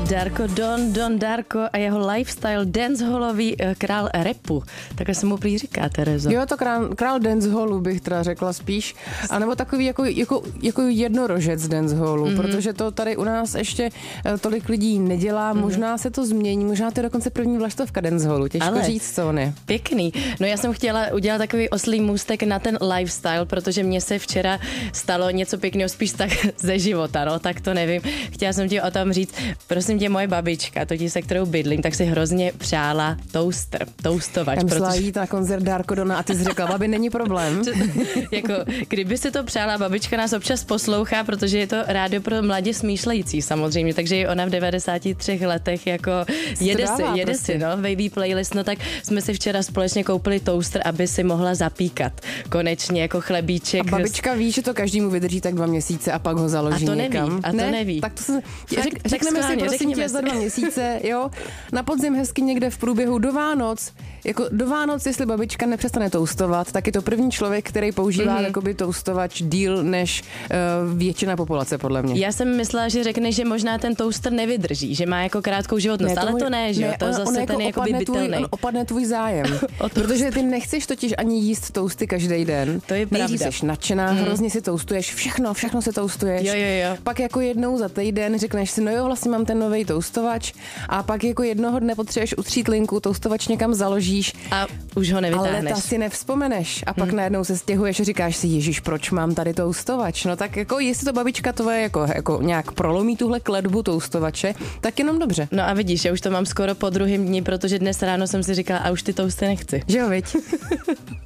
Darko Don Darko a jeho lifestyle dancehallový král rapu. Takhle se mu prý říká, Terezo. Jo, to král dancehallu bych teda řekla spíš. A nebo takový jako jednorožec dancehallu, protože to tady u nás ještě tolik lidí nedělá. Možná se to změní, možná to je dokonce první vlaštovka dancehallu. Těžko říct, co on je. Pěkný. No já jsem chtěla udělat takový oslý můstek na ten lifestyle, protože mně se včera stalo něco pěkného, spíš tak ze života, no, tak to nevím. Chtěla jsem ti o tom říct, prosím tě, moje babička, totiž se kterou bydlím, tak si hrozně přála toustovač. Já myslela jít na koncert Darko Dona a ty jsi řekla, babi, není problém. Jako, kdyby si to přála, babička nás občas poslouchá, protože je to rádio pro mladě smýšlející samozřejmě, takže ona v 93 letech jako jede si, no, baby playlist, no tak jsme si včera společně koupili toaster, aby si mohla zapíkat konečně jako chlebíček. A babička ví, že to každému vydrží tak 2 měsíce a pak ho založí někam. A to neví. Tak to se řekneme si, prosím tě, za 2 měsíce, jo, na podzim hezky někde v průběhu do Vánoc. Jako do Vánoc, jestli babička nepřestane toastovat, tak je to první člověk, který používá jakoby toustovač díl než většina populace, podle mě. Já jsem myslela, že řekne, že možná ten toaster nevydrží, že má jako krátkou životnost, ale to ne, že jo, to zase ten je jako bytelný. On opadne tvůj zájem, protože ty nechceš totiž ani jíst toasty každý den. To je pravda. Nejdřív jsi nadšená, hrozně si toastuješ, všechno se toastuješ. Jo. Pak jako jednou za týden řekneš si, no jo, vlastně mám ten nový toustovač, a pak jako jednoho dne potřebuješ utřít linku, toustovač někam založíš a už ho nevytáhneš. Ale ta si nevzpomeneš a pak najednou se stěhuješ a říkáš si, ježiš, proč mám tady toustovač? No tak jako jestli to babička tvoje jako nějak prolomí tuhle kletbu toustovače, tak jenom dobře. No a vidíš, já už to mám skoro po druhém dni, protože dnes ráno jsem si říkala, a už ty toasty nechci. Že jo, viď?